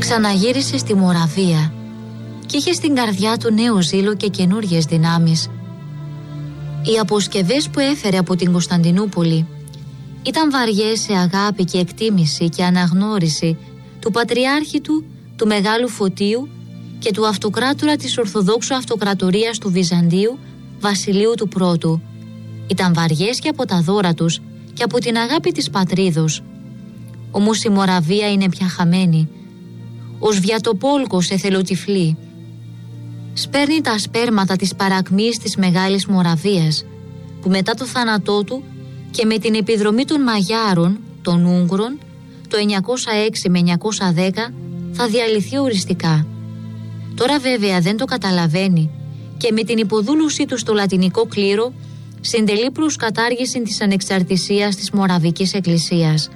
ξαναγύρισε στη Μοραβία και είχε στην καρδιά του νέο ζήλο και καινούριες δυνάμεις. Οι αποσκευές που έφερε από την Κωνσταντινούπολη ήταν βαριές σε αγάπη και εκτίμηση και αναγνώριση του πατριάρχη του Μεγάλου Φωτίου και του αυτοκράτορα της Ορθοδόξου Αυτοκρατορίας του Βυζαντίου, Βασιλείου του Πρώτου. Ήταν βαριές και από τα δώρα τους και από την αγάπη της πατρίδος. Όμως η Μοραβία είναι πια χαμένη. Ο Σβιατοπόλκος εθελοτυφλεί. Σπέρνει τα σπέρματα της παρακμής της Μεγάλης Μοραβίας, που μετά το θάνατό του και με την επιδρομή των Μαγιάρων, των Ούγγρων, το 906 με 910 θα διαλυθεί οριστικά. Τώρα βέβαια δεν το καταλαβαίνει και με την υποδούλωσή του στο λατινικό κλήρο συντελεί προς κατάργηση της ανεξαρτησίας της Μοραβικής Εκκλησίας.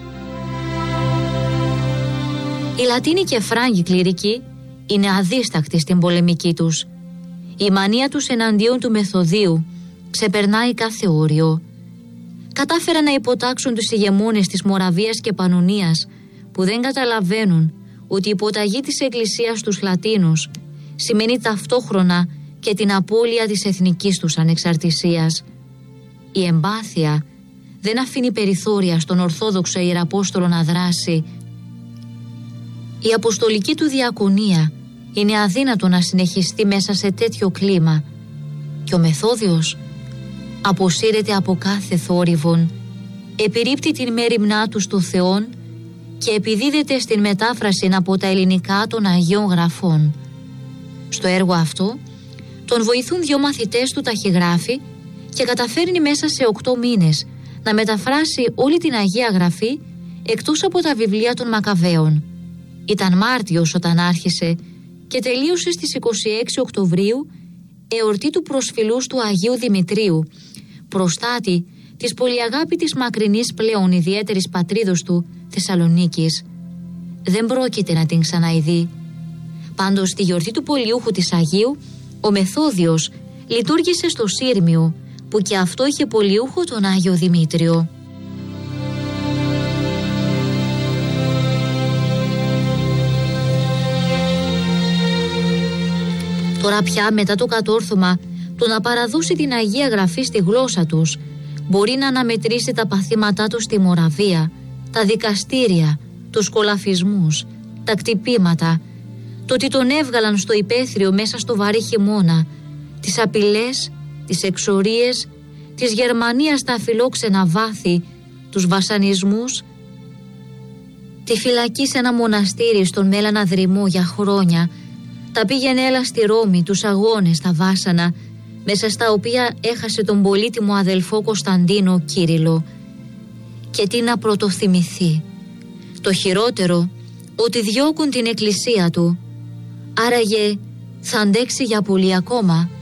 Οι Λατίνοι και Φράγκοι κληρικοί είναι αδίστακτοι στην πολεμική τους. Η μανία τους εναντίον του Μεθοδίου ξεπερνάει κάθε όριο. Κατάφεραν να υποτάξουν τους ηγεμόνες της Μοραβίας και Παννωνίας, που δεν καταλαβαίνουν ότι η υποταγή της Εκκλησίας στους Λατίνους σημαίνει ταυτόχρονα και την απώλεια της εθνικής τους ανεξαρτησίας. Η εμπάθεια δεν αφήνει περιθώρια στον Ορθόδοξο Ιεραπόστολο να δράσει. Η αποστολική του διακονία είναι αδύνατο να συνεχιστεί μέσα σε τέτοιο κλίμα και ο Μεθόδιος αποσύρεται από κάθε θόρυβον, επιρρίπτει την μέριμνά του στο Θεόν και επιδίδεται στην μετάφραση από τα ελληνικά των Αγίων Γραφών. Στο έργο αυτό τον βοηθούν 2 μαθητές του ταχυγράφοι και καταφέρνει μέσα σε 8 μήνες να μεταφράσει όλη την Αγία Γραφή εκτός από τα βιβλία των Μακαβαίων. Ήταν Μάρτιος όταν άρχισε και τελείωσε στις 26 Οκτωβρίου, εορτή του προσφυλούς του Αγίου Δημητρίου, προστάτη της πολυαγάπητης μακρινής πλέον ιδιαίτερης πατρίδος του, Θεσσαλονίκης. Δεν πρόκειται να την ξαναειδεί. Πάντως στη γιορτή του Πολιούχου της Αγίου, ο Μεθόδιος λειτουργήσε στο Σύρμιο, που και αυτό είχε πολιούχο τον Άγιο Δημήτριο. Τώρα πια μετά το κατόρθωμα του να παραδώσει την Αγία Γραφή στη γλώσσα τους, μπορεί να αναμετρήσει τα παθήματά του στη Μοραβία, τα δικαστήρια, τους κολαφισμούς, τα κτυπήματα, το ότι τον έβγαλαν στο υπαίθριο μέσα στο βαρύ χειμώνα, τις απειλές, τις εξορίες, της Γερμανίας στα φιλόξενα βάθη, τους βασανισμούς, τη φυλακή σε ένα μοναστήρι στον Μέλανα Δρυμό για χρόνια, τα πήγαινε έλα στη Ρώμη, τους αγώνες, τα βάσανα, μέσα στα οποία έχασε τον πολύτιμο αδελφό Κωνσταντίνο Κύριλλο. Και τι να πρωτοθυμηθεί. Το χειρότερο, ότι διώκουν την εκκλησία του. Άραγε θα αντέξει για πολύ ακόμα.